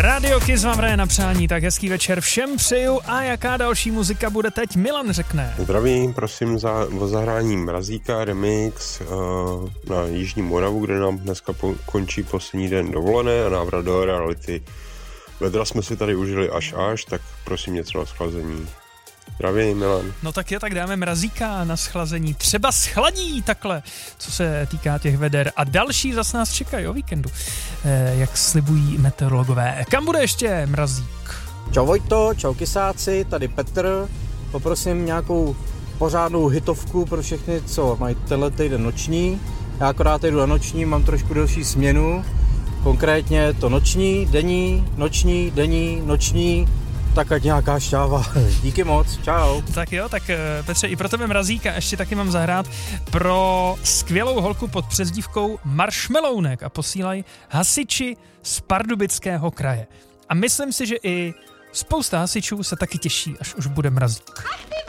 Radio Kiss vám hraje na přání, tak hezký večer všem přeju a jaká další muzika bude teď, Milan řekne. Zdravím, prosím o zahrání Mrazíka remix na Jižní Moravu, kde nám dneska končí poslední den dovolené a návrat do reality. Vedra jsme si tady užili až, tak prosím něco na schlazení. Zdravím, Milan. No tak tak dáme Mrazíka na schlazení. Třeba schladí takhle, co se týká těch veder. A další zas nás čekají o víkendu, jak slibují meteorologové. Kam bude ještě Mrazík? Čau Vojto, čau Kisáci, tady Petr. Poprosím nějakou pořádnou hitovku pro všechny, co mají tenhle týden noční. Já akorát jdu na noční, mám trošku delší směnu. Konkrétně to noční, denní, noční. Tak ať nějaká šťáva. Díky moc, čau. Tak jo, tak Petře, i pro tebe Mrazíka ještě taky mám zahrát pro skvělou holku pod přezdívkou Marshmallownek a posílají hasiči z Pardubického kraje. A myslím si, že i spousta hasičů se taky těší, až už bude Mrazík.